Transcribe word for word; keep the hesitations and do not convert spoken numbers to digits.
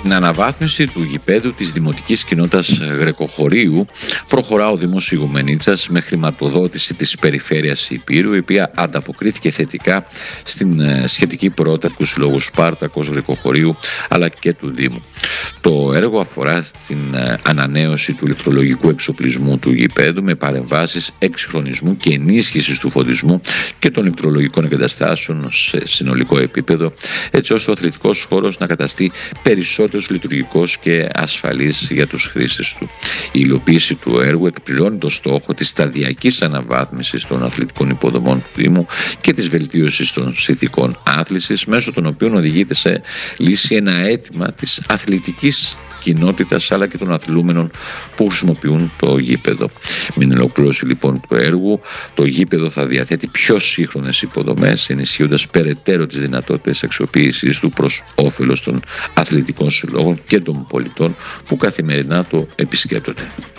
την αναβάθμιση του γηπέδου της Δημοτικής Κοινότητας Γρεκοχωρίου προχωρά ο Δήμος Ιγουμενίτσας με χρηματοδότηση της Περιφέρειας Ηπείρου, η οποία ανταποκρίθηκε θετικά στην σχετική πρόταση του Συλλόγου Σπάρτακος Γρεκοχωρίου αλλά και του Δήμου. Το έργο αφορά στην ανανέωση του ηλεκτρολογικού εξοπλισμού του γηπέδου με παρεμβάσεις εξυγχρονισμού και ενίσχυσης του φωτισμού και των ηλεκτρολογικών εγκαταστάσεων σε συνολικό επίπεδο, έτσι ώστε ο αθλητικός χώρος να καταστεί περισσότερο λειτουργικός και ασφαλής για τους χρήστες του. Η υλοποίηση του έργου εκπληρώνει το στόχο της σταδιακής αναβάθμισης των αθλητικών υποδομών του Δήμου και της βελτίωσης των συνθηκών άθλησης, μέσω των οποίων οδηγείται σε λύση ένα αίτημα της αθλητικής κοινότητας αλλά και των αθλούμενων που χρησιμοποιούν το γήπεδο. Με την ολοκλήρωση λοιπόν του έργου, το γήπεδο θα διαθέτει πιο σύγχρονες υποδομές, ενισχύοντας περαιτέρω τις δυνατότητες αξιοποίησης του προς όφελος των αθλητικών συλλόγων και των πολιτών που καθημερινά το επισκέπτονται.